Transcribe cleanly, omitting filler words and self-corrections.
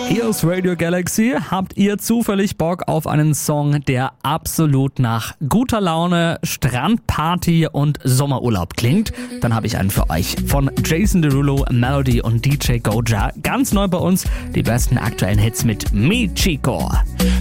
Hier ist Radio Galaxy. Habt ihr zufällig Bock auf einen Song, der absolut nach guter Laune, Strandparty und Sommerurlaub klingt? Dann habe ich einen für euch. Von Jason Derulo, Melody und DJ Goja. Ganz neu bei uns die besten aktuellen Hits mit Me Chico.